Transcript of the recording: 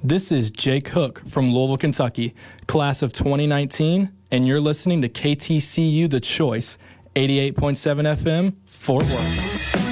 This is Jake Hook from Louisville, Kentucky, class of 2019, and you're listening to KTCU The Choice, 88.7 FM, Fort Worth.